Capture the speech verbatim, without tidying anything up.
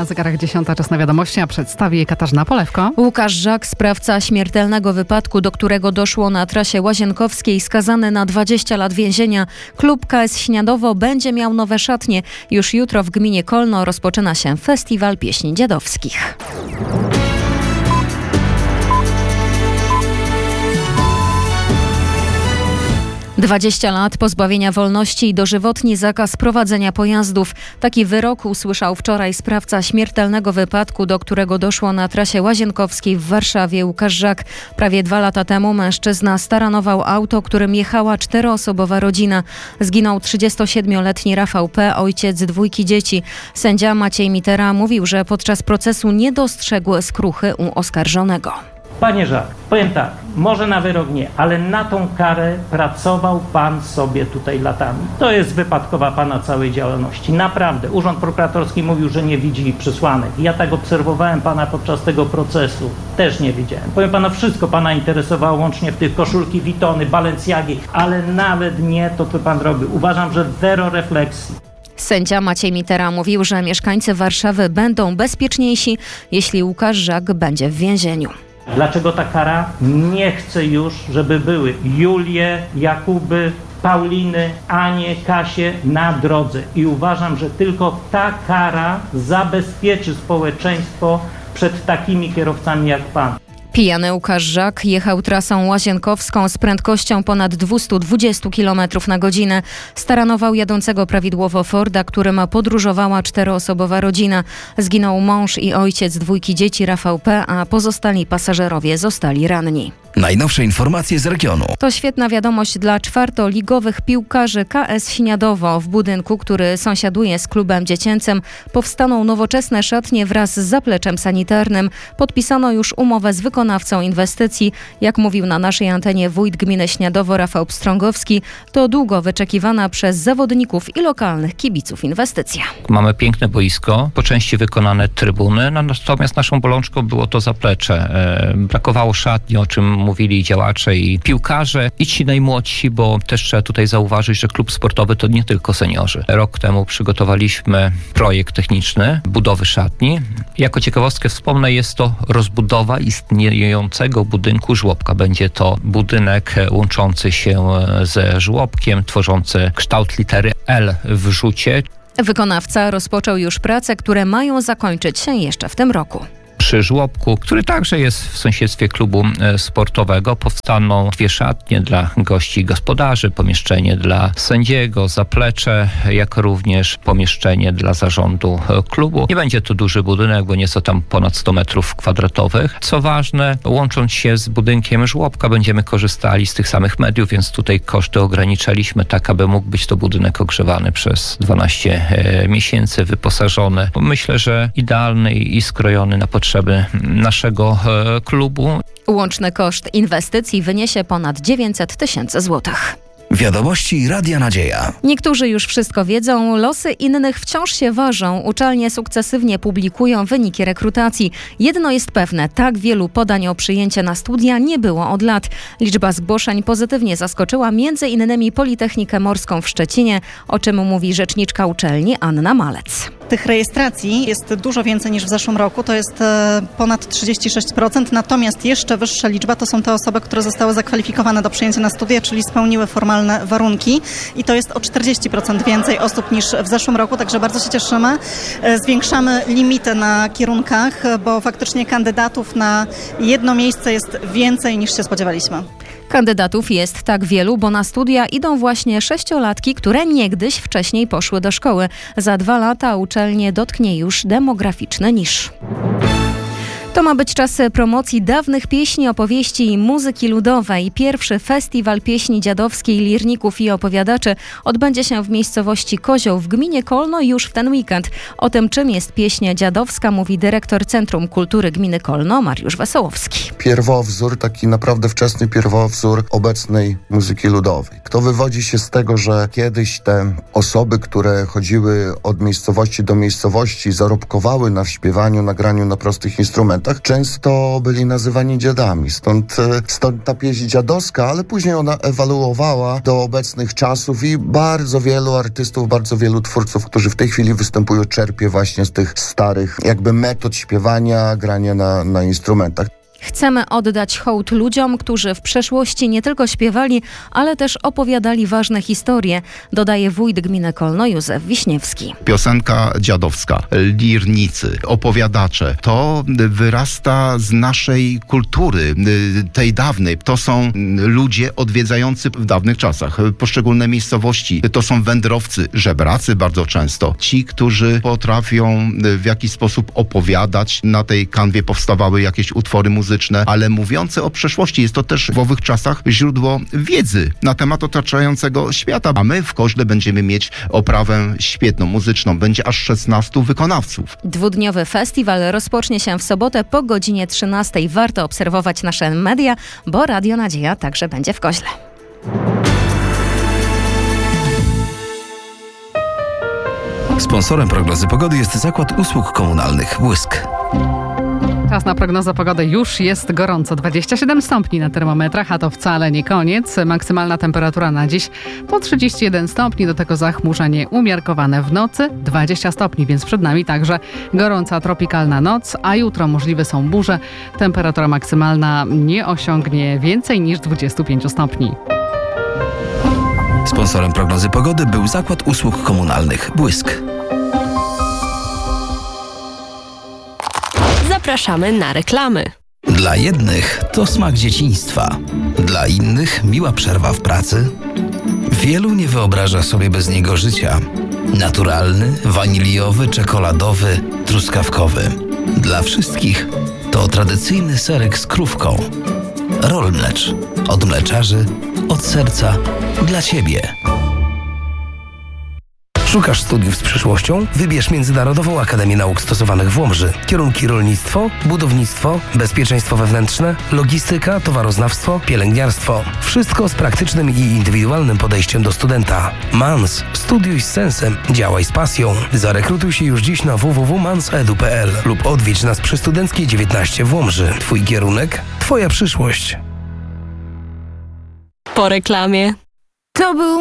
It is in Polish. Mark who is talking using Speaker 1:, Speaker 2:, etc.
Speaker 1: Na zegarach dziesiąta, czas na wiadomości, a przedstawi je Katarzyna Polewko.
Speaker 2: Łukasz Żak, sprawca śmiertelnego wypadku, do którego doszło na trasie Łazienkowskiej, skazany na dwadzieścia lat więzienia. Klub K S Śniadowo będzie miał nowe szatnie. Już jutro w gminie Kolno rozpoczyna się Festiwal Pieśni Dziadowskich. dwadzieścia lat pozbawienia wolności i dożywotni zakaz prowadzenia pojazdów. Taki wyrok usłyszał wczoraj sprawca śmiertelnego wypadku, do którego doszło na trasie Łazienkowskiej w Warszawie, Łukasz Żak. Prawie dwa lata temu mężczyzna staranował auto, którym jechała czteroosobowa rodzina. Zginął trzydziestosiedmioletni Rafał P., ojciec dwójki dzieci. Sędzia Maciej Mitera mówił, że podczas procesu nie dostrzegł skruchy u oskarżonego.
Speaker 3: Panie Żak, powiem tak, może na wyrok nie, ale na tą karę pracował pan sobie tutaj latami. To jest wypadkowa pana całej działalności. Naprawdę. Urząd Prokuratorski mówił, że nie widzi przesłanek. Ja tak obserwowałem pana podczas tego procesu. Też nie widziałem. Powiem pana, wszystko pana interesowało, łącznie w tych koszulki Witony, Balenciagi, ale nawet nie to, co pan robił. Uważam, że zero refleksji.
Speaker 2: Sędzia Maciej Mitera mówił, że mieszkańcy Warszawy będą bezpieczniejsi, jeśli Łukasz Żak będzie w więzieniu.
Speaker 3: Dlaczego ta kara? Nie chcę już, żeby były Julie, Jakuby, Pauliny, Anie, Kasie na drodze. I uważam, że tylko ta kara zabezpieczy społeczeństwo przed takimi kierowcami jak pan.
Speaker 2: Pijany Łukasz Żak jechał trasą łazienkowską z prędkością ponad dwieście dwadzieścia kilometrów na godzinę. Staranował jadącego prawidłowo Forda, którym podróżowała czteroosobowa rodzina. Zginął mąż i ojciec dwójki dzieci Rafał P., a pozostali pasażerowie zostali ranni.
Speaker 4: Najnowsze informacje z regionu.
Speaker 2: To świetna wiadomość dla czwartoligowych piłkarzy K S Śniadowo. W budynku, który sąsiaduje z klubem dziecięcym, powstaną nowoczesne szatnie wraz z zapleczem sanitarnym. Podpisano już umowę z wykonawcą inwestycji. Jak mówił na naszej antenie wójt gminy Śniadowo Rafał Pstrągowski, to długo wyczekiwana przez zawodników i lokalnych kibiców inwestycja.
Speaker 5: Mamy piękne boisko, po części wykonane trybuny, natomiast naszą bolączką było to zaplecze. Brakowało szatni, o czym mówili działacze i piłkarze i ci najmłodsi, bo też trzeba tutaj zauważyć, że klub sportowy to nie tylko seniorzy. Rok temu przygotowaliśmy projekt techniczny budowy szatni. Jako ciekawostkę wspomnę, jest to rozbudowa istniejącego budynku żłobka. Będzie to budynek łączący się ze żłobkiem, tworzący kształt litery L w rzucie.
Speaker 2: Wykonawca rozpoczął już prace, które mają zakończyć się jeszcze w tym roku.
Speaker 5: Przy żłobku, który także jest w sąsiedztwie klubu sportowego, powstaną dwie szatnie dla gości i gospodarzy, pomieszczenie dla sędziego, zaplecze, jak również pomieszczenie dla zarządu klubu. Nie będzie to duży budynek, bo nieco tam ponad sto metrów kwadratowych. Co ważne, łącząc się z budynkiem żłobka, będziemy korzystali z tych samych mediów, więc tutaj koszty ograniczyliśmy tak, aby mógł być to budynek ogrzewany przez dwanaście miesięcy, wyposażony. Myślę, że idealny i skrojony na potrzeby naszego e, klubu.
Speaker 2: Łączny koszt inwestycji wyniesie ponad dziewięćset tysięcy złotych.
Speaker 4: Wiadomości Radia Nadzieja.
Speaker 2: Niektórzy już wszystko wiedzą, losy innych wciąż się ważą. Uczelnie sukcesywnie publikują wyniki rekrutacji. Jedno jest pewne, tak wielu podań o przyjęcie na studia nie było od lat. Liczba zgłoszeń pozytywnie zaskoczyła między innymi Politechnikę Morską w Szczecinie, o czym mówi rzeczniczka uczelni Anna Malec.
Speaker 6: Tych rejestracji jest dużo więcej niż w zeszłym roku, to jest ponad trzydzieści sześć procent, natomiast jeszcze wyższa liczba to są te osoby, które zostały zakwalifikowane do przyjęcia na studia, czyli spełniły formalne warunki i to jest o czterdzieści procent więcej osób niż w zeszłym roku, także bardzo się cieszymy. Zwiększamy limity na kierunkach, bo faktycznie kandydatów na jedno miejsce jest więcej niż się spodziewaliśmy.
Speaker 2: Kandydatów jest tak wielu, bo na studia idą właśnie sześciolatki, które niegdyś wcześniej poszły do szkoły. Za dwa lata uczelnię dotknie już demograficzny niż. To ma być czas promocji dawnych pieśni, opowieści i muzyki ludowej. Pierwszy festiwal pieśni dziadowskiej, lirników i opowiadaczy odbędzie się w miejscowości Kozioł w gminie Kolno już w ten weekend. O tym, czym jest pieśń dziadowska, mówi dyrektor Centrum Kultury Gminy Kolno Mariusz Wesołowski.
Speaker 7: Pierwowzór, taki naprawdę wczesny pierwowzór obecnej muzyki ludowej. To wywodzi się z tego, że kiedyś te osoby, które chodziły od miejscowości do miejscowości, zarobkowały na śpiewaniu, na graniu na prostych instrumentach, latach często byli nazywani dziadami. Stąd, stąd ta pieśń dziadowska, ale później ona ewoluowała do obecnych czasów i bardzo wielu artystów, bardzo wielu twórców, którzy w tej chwili występują, czerpie właśnie z tych starych jakby metod śpiewania, grania na, na instrumentach.
Speaker 2: Chcemy oddać hołd ludziom, którzy w przeszłości nie tylko śpiewali, ale też opowiadali ważne historie, dodaje wójt gminy Kolno Józef Wiśniewski.
Speaker 8: Piosenka dziadowska, lirnicy, opowiadacze, to wyrasta z naszej kultury, tej dawnej. To są ludzie odwiedzający w dawnych czasach poszczególne miejscowości. To są wędrowcy, żebracy bardzo często. Ci, którzy potrafią w jakiś sposób opowiadać. Na tej kanwie powstawały jakieś utwory muzyczne, ale mówiące o przeszłości. Jest to też w owych czasach źródło wiedzy na temat otaczającego świata. A my w Koźle będziemy mieć oprawę świetną, muzyczną. Będzie aż szesnastu wykonawców.
Speaker 2: Dwudniowy festiwal rozpocznie się w sobotę po godzinie trzynastej. Warto obserwować nasze media, bo Radio Nadzieja także będzie w Koźle.
Speaker 4: Sponsorem prognozy pogody jest Zakład Usług Komunalnych Błysk.
Speaker 1: Czas na prognozę pogody. Już jest gorąco. dwadzieścia siedem stopni na termometrach, a to wcale nie koniec. Maksymalna temperatura na dziś to trzydzieści jeden stopni, do tego zachmurzenie umiarkowane w nocy. dwadzieścia stopni, więc przed nami także gorąca tropikalna noc, a jutro możliwe są burze. Temperatura maksymalna nie osiągnie więcej niż dwadzieścia pięć stopni.
Speaker 4: Sponsorem prognozy pogody był Zakład Usług Komunalnych Błysk.
Speaker 9: Zapraszamy na reklamy.
Speaker 4: Dla jednych to smak dzieciństwa, dla innych miła przerwa w pracy. Wielu nie wyobraża sobie bez niego życia. Naturalny, waniliowy, czekoladowy, truskawkowy. Dla wszystkich to tradycyjny serek z krówką. Roll Mlecz. Od mleczarzy, od serca, dla Ciebie.
Speaker 10: Szukasz studiów z przyszłością? Wybierz Międzynarodową Akademię Nauk Stosowanych w Łomży. Kierunki rolnictwo, budownictwo, bezpieczeństwo wewnętrzne, logistyka, towaroznawstwo, pielęgniarstwo. Wszystko z praktycznym i indywidualnym podejściem do studenta. MANS. Studiuj z sensem. Działaj z pasją. Zarekrutuj się już dziś na w w w kropka mans kropka e d u kropka p l lub odwiedź nas przy Studenckiej dziewiętnaście w Łomży. Twój kierunek, Twoja przyszłość.
Speaker 9: Po reklamie.
Speaker 11: To był